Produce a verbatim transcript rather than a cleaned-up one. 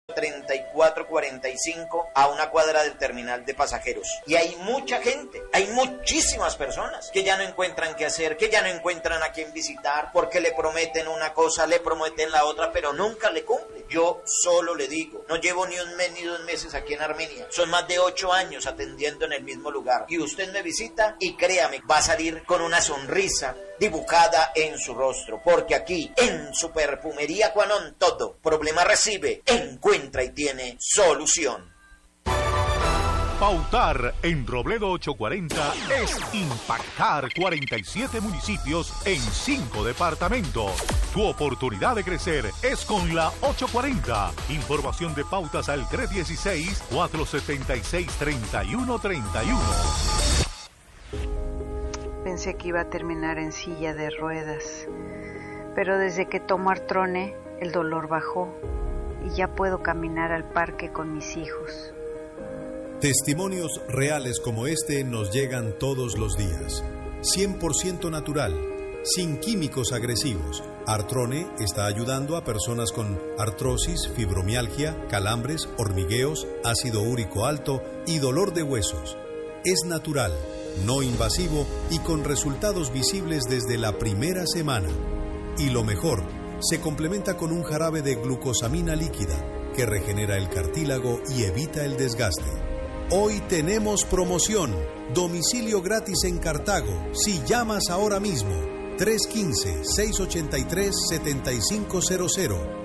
treinta y cuatro cuarenta y cinco a una cuadra del terminal de pasajeros. Y hay mucha gente, hay muchísimas personas que ya no encuentran qué hacer, que ya no encuentran a quién visitar, porque le prometen una cosa, le prometen la otra, pero nunca le cumplen. Yo solo le digo, no llevo ni un mes ni dos meses aquí en Armenia, son más de ocho años atendiendo en el mismo lugar, y usted me visita y créame, va a salir con una sonrisa dibujada en su rostro, porque aquí en Superperfumería Quanon todo problema recibe, encuentra y tiene solución. Pautar en Robledo ochocientos cuarenta es impactar cuarenta y siete municipios en cinco departamentos. Tu oportunidad de crecer es con la ochocientos cuarenta. Información de pautas al tres uno seis, cuatro siete seis, tres uno tres uno. Pensé que iba a terminar en silla de ruedas, pero desde que tomo Artrone, el dolor bajó y ya puedo caminar al parque con mis hijos. Testimonios reales como este nos llegan todos los días. cien por ciento natural, sin químicos agresivos. Artrone está ayudando a personas con artrosis, fibromialgia, calambres, hormigueos, ácido úrico alto y dolor de huesos. Es natural, no invasivo y con resultados visibles desde la primera semana. Y lo mejor, se complementa con un jarabe de glucosamina líquida que regenera el cartílago y evita el desgaste. Hoy tenemos promoción, domicilio gratis en Cartago, si llamas ahora mismo, tres uno cinco, seis ocho tres, siete cinco cero cero.